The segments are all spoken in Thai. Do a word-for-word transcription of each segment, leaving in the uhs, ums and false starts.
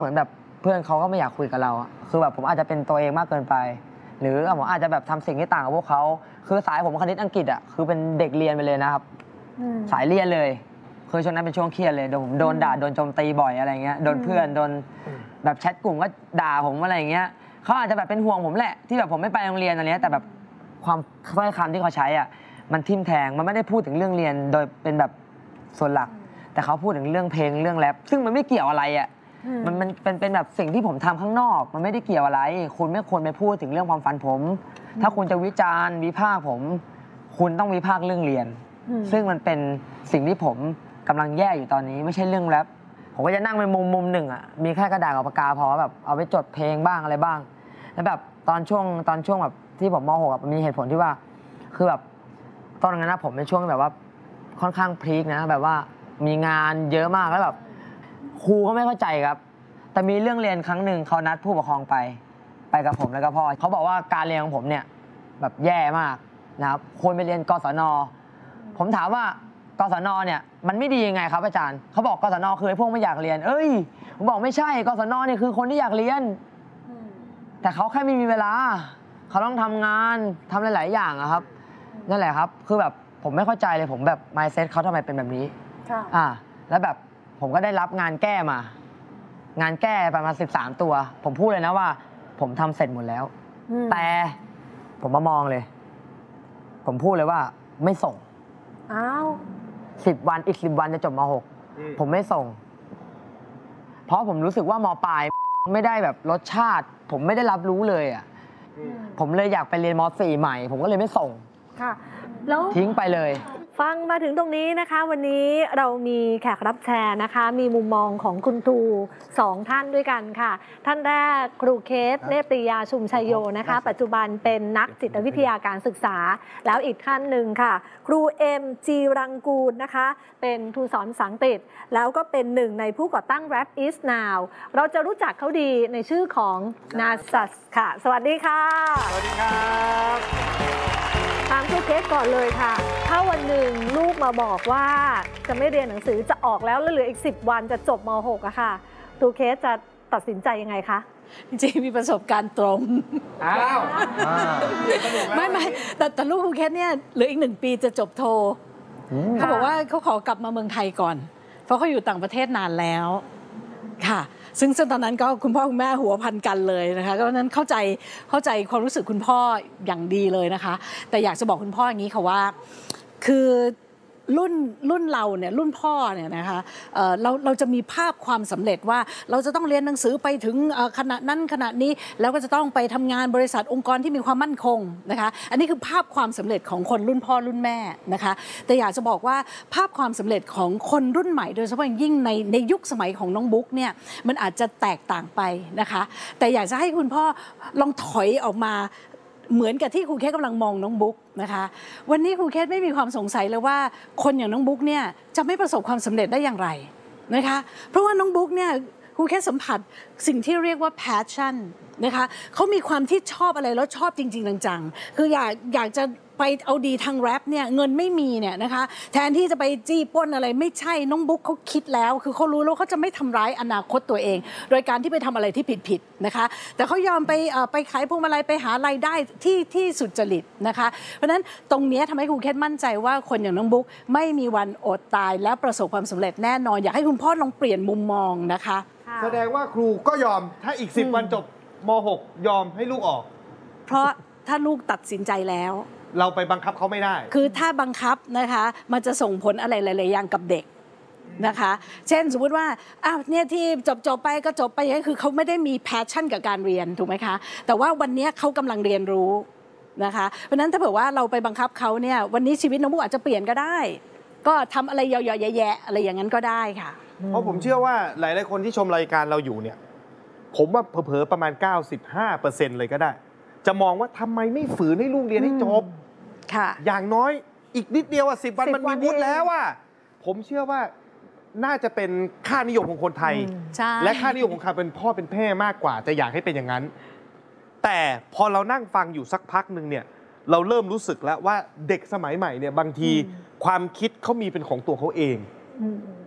เหมือนแบบเพื่อนเขาก็ไม่อยากคุยกับเราอะคือแบบผมอาจจะเป็นตัวเองมากเกินไป หรือผมอาจจะแบบทำสิ่งที่ต่างกับพวกเขาคือสายผมคณิตอังกฤษอะคือเป็นเด็กเรียนไปเลยนะครับสายเรียนเลยคือช่วงนั้นเป็นช่วงเครียดเลยโดนผมโดนด่าโดนโจมตีบ่อยอะไรเงี้ยโดนเพื่อนโดนแบบแชทกลุ่มก็ด่าผมอะไรอย่างเงี้ยเขาอาจจะแบบเป็นห่วงผมแหละที่แบบผมไม่ไปโรงเรียนอะไรเงี้ยแต่แบบความถ้อยคำที่เขาใช้อ่ะมันทิ่มแทงมันไม่ได้พูดถึงเรื่องเรียนโดยเป็นแบบส่วนหลักแต่เขาพูดถึงเรื่องเพลงเรื่องแรปซึ่งมันไม่เกี่ยวอะไรอ่ะมันมันเป็นเป็นแบบสิ่งที่ผมทำข้างนอกมันไม่ได้เกี่ยวอะไรคุณไม่ควรไปพูดถึงเรื่องความฝันผมถ้าคุณจะวิจารณ์วิพากษ์ผมคุณต้องวิพากษ์เรื่องเรียนซึ่งมันเป็นสิ่งที่ผมกำลังแย่อยู่ตอนนี้ไม่ใช่เรื่องแรปผมก็จะนั่งไปมุมมุมหนึ่งอ่ะมีแค่กระดาษกับปากกาพอแบบเอาไปจดเพลงบ้างอะไรบ้างแล้วแบบตอนช่วงตอนช่วงแบบที่ผมม .หก มีเหตุผลที่ว่าคือแบบตอนนั้นนะผมเป็นช่วงแบบว่าค่อนข้างพลีกนะแบบว่ามีงานเยอะมากแล้วแบบครูเขาไม่เข้าใจครับแต่มีเรื่องเรียนครั้งหนึ่งเขานัดผู้ปกครองไปไปกับผมแล้วก็พ่อเขาบอกว่าการเรียนของผมเนี่ยแบบแย่มากนะครับควรไปเรียนกศน.ผมถามว่ากศน.เนี่ยมันไม่ดียังไงครับอาจารย์เขาบอกกศน.คือไอ้พวกไม่อยากเรียนเอ้ยผมบอกไม่ใช่กศน.เนี่ยคือคนที่อยากเรียนแต่เขาแค่ไม่มีเวลาเขาต้องทำงานทำหลายๆอย่างอะครับนั่นแหละครับคือแบบผมไม่เข้าใจเลยผมแบบ mindset เขาทำไมเป็นแบบนี้อ่าแล้วแบบผมก็ได้รับงานแก้มางานแก้ประมาณสิบสามตัวผมพูดเลยนะว่าผมทำเสร็จหมดแล้วแต่ผมมามองเลยผมพูดเลยว่าไม่ส่งอ้าวสิบวันอีกสิบวันจะจบม .หก ผมไม่ส่งเพราะผมรู้สึกว่ามปลายไม่ได้แบบรสชาติผมไม่ได้รับรู้เลยอ่ะผมเลยอยากไปเรียนม .สี่ ใหม่ผมก็เลยไม่ส่งค่ะแล้วทิ้งไปเลยฟังมาถึงตรงนี้นะคะวันนี้เรามีแขกรับแชร์นะคะมีมุมมองของคุณครูสองท่านด้วยกันค่ะท่านแรกครูเคสเนตรียาชุมชัยโยนะคะปัจจุบันเป็นนักจิตวิทยาการศึกษาแล้วอีกท่านหนึ่งค่ะครูเอ็มจีรังกูลนะคะเป็นครูสอนภาษาอังกฤษแล้วก็เป็นหนึ่งในผู้ก่อตั้ง Rap is Now เราจะรู้จักเขาดีในชื่อของนาซัสค่ะสวัสดีค่ะสวัสดีครับถามครูเคสก่อนเลยค่ะถ้าวันหนึ่งลูกมาบอกว่าจะไม่เรียนหนังสือจะออกแล้วแล้วเหลืออีกสิบวันจะจบม .หก อะค่ะครูเคสจะตัดสินใจยังไงคะจริงๆมีประสบการณ์ตรงอ้าวไม่ไม่แต่แต่ลูกครูเคสเนี่ยเหลืออีกหนึ่งปีจะจบโทเขาบอกว่าเขาขอกลับมาเมืองไทยก่อนเพราะเขาอยู่ต่างประเทศนานแล้วค่ะซึ่งซึ่งตอนนั้นก็คุณพ่อคุณแม่หัวพันกันเลยนะคะก็นั้นเข้าใจเข้าใจความรู้สึกคุณพ่ออย่างดีเลยนะคะแต่อยากจะบอกคุณพ่ออย่างนี้ค่ะว่าคือรุ่นรุ่นเราเนี่ยรุ่นพ่อเนี่ยนะคะ เอ่อ เราเราจะมีภาพความสำเร็จว่าเราจะต้องเรียนหนังสือไปถึงขณะนั้นขณะนี้แล้วก็จะต้องไปทำงานบริษัทองค์กรที่มีความมั่นคงนะคะอันนี้คือภาพความสำเร็จของคนรุ่นพ่อรุ่นแม่นะคะแต่อยากจะบอกว่าภาพความสำเร็จของคนรุ่นใหม่โดยเฉพาะอย่างยิ่งในในยุคสมัยของน้องบุ๊กเนี่ยมันอาจจะแตกต่างไปนะคะแต่อยากจะให้คุณพ่อลองถอยออกมาเหมือนกับที่ครูเคสกำลังมองน้องบุ๊กนะคะวันนี้ครูเคสไม่มีความสงสัยเลยว่าคนอย่างน้องบุ๊กเนี่ยจะไม่ประสบความสำเร็จได้อย่างไรนะคะเพราะว่าน้องบุ๊กเนี่ยครูเคสสัมผัสสิ่งที่เรียกว่า passion นะคะเขามีความที่ชอบอะไรแล้วชอบจริงๆจังๆคืออยากอยากจะไปเอาดีทางแรปเนี่ยเงินไม่มีเนี่ยนะคะแทนที่จะไปจี้ป้นอะไรไม่ใช่น้องบุ๊กเขาคิดแล้วคือเขารู้แล้วเขาจะไม่ทำร้ายอนาคตตัวเองโดยการที่ไปทำอะไรที่ผิดๆนะคะแต่เขายอมไปไปขายพวงมาลัยไปหารายได้ที่ที่สุจริตนะคะเพราะฉะนั้นตรงนี้ทำให้ครูเคสมั่นใจว่าคนอย่างน้องบุ๊กไม่มีวันอดตายและประสบความสำเร็จแน่นอนอยากให้คุณพ่อลองเปลี่ยนมุมมองนะคะแสดงว่าครูก็ยอมถ้าอีกสิบวันจบม .หก ยอมให้ลูกออกเพราะถ้าลูกตัดสินใจแล้วเราไปบังคับเขาไม่ได้คือถ้าบังคับนะคะมันจะส่งผลอะไรหลายๆอย่างกับเด็กนะคะเช่นสมมุติว่าอ้าวเนี่ยที่จบจบไปก็จบไปอย่างนี้คือเขาไม่ได้มีแพชชั่นกับการเรียนถูกไหมคะแต่ว่าวันนี้เขากำลังเรียนรู้นะคะเพราะฉะนั้นถ้าเผื่อว่าเราไปบังคับเขาเนี่ยวันนี้ชีวิตน้องบุ๊กอาจจะเปลี่ยนก็ได้ก็ทำอะไรเยอะๆแยะๆอะไรอย่างนั้นก็ได้ค่ะเพราะผมเชื่อว่าหลายๆคนที่ชมรายการเราอยู่เนี่ยผมว่าเผลอๆประมาณ เก้าสิบห้าเปอร์เซ็นต์ เลยก็ได้จะมองว่าทำไมไม่ฝืนให้ลูกเรียนให้จบอย่างน้อยอีกนิดเดียวอ่ะสิบวันมันมีวุฒิแล้วอ่ะผมเชื่อว่าน่าจะเป็นค่านิยมของคนไทยและค่านิยมของใครเป็นพ่อเป็นแม่มากกว่าจะอยากให้เป็นอย่างนั้นแต่พอเรานั่งฟังอยู่สักพักหนึ่งเนี่ยเราเริ่มรู้สึกแล้วว่าเด็กสมัยใหม่เนี่ยบางทีความคิดเขามีเป็นของตัวเขาเอง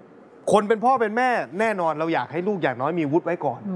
คนเป็นพ่อเป็นแม่แน่นอนเราอยากให้ลูกอย่างน้อยมีวุฒิไว้ก่อน